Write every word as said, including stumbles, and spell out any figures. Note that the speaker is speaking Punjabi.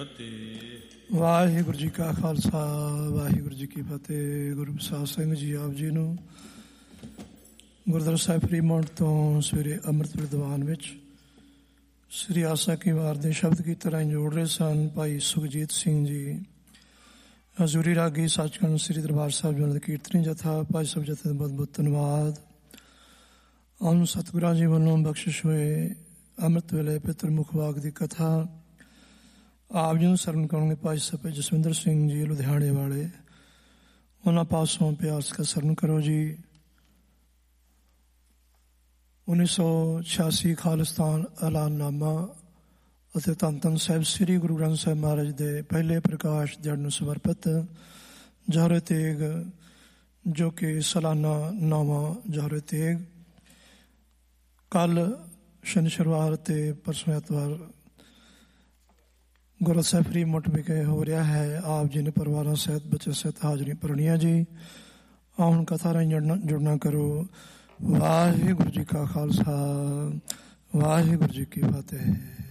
ਫਤਿਹ। ਵਾਹਿਗੁਰੂ ਜੀ ਕਾ ਖਾਲਸਾ ਵਾਹਿਗੁਰੂ ਜੀ ਕੀ ਫਤਿਹ। ਗੁਰੂ ਪ੍ਰਸਾਦ ਸਿੰਘ ਜੀ ਆਪ ਜੀ ਨੂੰ ਗੁਰਦੁਆਰਾ ਸਾਹਿਬ ਫਰੀਮੌਂਟ ਤੋਂ ਸਵੇਰੇ ਅੰਮ੍ਰਿਤ ਦੀਵਾਨ ਵਿੱਚ ਸ੍ਰੀ ਆਸਾ ਕੀ ਵਾਰ ਦੇ ਸ਼ਬਦ ਕੀ ਤਰ੍ਹਾਂ ਜੋੜ ਰਹੇ ਸਨ ਭਾਈ ਸੁਖਜੀਤ ਸਿੰਘ ਜੀ, ਹਜ਼ੂਰੀ ਰਾਗੀ ਸੱਚਖੰਡ ਸ੍ਰੀ ਦਰਬਾਰ ਸਾਹਿਬ ਜੀ ਦਾ ਕੀਰਤਨੀ ਜਥਾ। ਭਾਈ ਸਾਹਿਬ ਜਥੇ ਦਾ ਬਹੁਤ ਬਹੁਤ ਧੰਨਵਾਦ। ਆਨ ਸਤਿਗੁਰਾਂ ਜੀ ਵੱਲੋਂ ਬਖਸ਼ਿਸ਼ ਹੋਏ ਅੰਮ੍ਰਿਤ ਵੇਲੇ ਪਿਤਰ ਮੁਖ ਵਾਕ ਦੀ ਕਥਾ ਆਪ ਜੀ ਨੂੰ ਸਰਵਣ ਕਰਨਗੇ ਭਾਈ ਸਾਹਿਬ ਜਸਵਿੰਦਰ ਸਿੰਘ ਜੀ ਲੁਧਿਆਣੇ ਵਾਲੇ। ਉਹਨਾਂ ਪਾਸੋਂ ਪਿਆਰ ਸਤਿਕਾਰ ਸਰਵਣ ਕਰੋ ਜੀ। ਉੱਨੀ ਸੌ ਛਿਆਸੀ ਖਾਲਿਸਤਾਨ ਐਲਾਨਨਾਮਾ ਅਤੇ ਧੰਨ ਧੰਨ ਸਾਹਿਬ ਸ੍ਰੀ ਗੁਰੂ ਗ੍ਰੰਥ ਸਾਹਿਬ ਮਹਾਰਾਜ ਦੇ ਪਹਿਲੇ ਪ੍ਰਕਾਸ਼ ਦਿਹਾੜੇ ਨੂੰ ਸਮਰਪਿਤ ਜੋਹਰ ਤੇਗ, ਜੋ ਕਿ ਸਾਲਾਨਾ ਨੌਵਾਂ ਜੋਹਰ ਤੇਗ ਕੱਲ੍ਹ ਸ਼ਨੀਵਾਰ ਅਤੇ ਪਰਸੋਂ ਐਤਵਾਰ ਗੁਰਦੁਆਰਾ ਸਾਹਿਬ ਫਰੀਮੌਂਟ ਵਿਖੇ ਹੋ ਰਿਹਾ ਹੈ। ਆਪ ਜੀ ਨੇ ਪਰਿਵਾਰਾਂ ਸਹਿਤ ਬੱਚੇ ਸਹਿਤ ਹਾਜ਼ਰੀ ਭਰਨੀਆਂ ਜੀ। ਆਹ ਹੁਣ ਕਥਾ ਰਾਹੀਂ ਜੁੜਨਾ ਜੁੜਨਾ ਕਰੋ। ਵਾਹਿਗੁਰੂ ਜੀ ਕਾ ਖਾਲਸਾ ਵਾਹਿਗੁਰੂ ਜੀ ਕੀ ਫਤਿਹ।